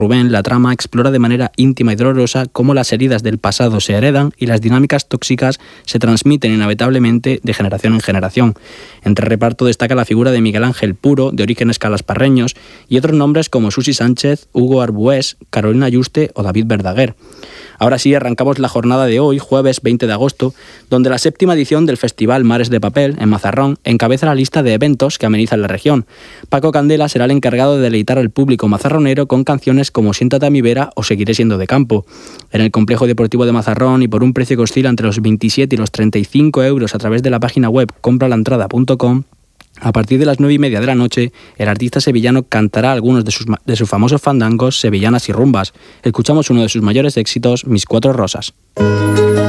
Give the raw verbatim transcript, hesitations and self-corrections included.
Rubén, la trama explora de manera íntima y dolorosa cómo las heridas del pasado se heredan y las dinámicas tóxicas se transmiten inevitablemente de generación en generación. Entre reparto destaca la figura de Miguel Ángel Puro, de orígenes calasparreños, y otros nombres como Susi Sánchez, Hugo Arbués, Carolina Yuste o David Verdaguer. Ahora sí, arrancamos la jornada de hoy, jueves veinte de agosto, donde la séptima edición del Festival Mares de Papel, en Mazarrón, encabeza la lista de eventos que amenizan la región. Paco Candela será el encargado de deleitar al público mazarronero con canciones como Siéntate a mi vera o Seguiré siendo de campo. En el complejo deportivo de Mazarrón y por un precio que oscila entre los veintisiete y los treinta y cinco euros a través de la página web compralaentrada punto com, a partir de las nueve y media de la noche, el artista sevillano cantará algunos de sus, de sus famosos fandangos, sevillanas y rumbas. Escuchamos uno de sus mayores éxitos, Mis cuatro rosas.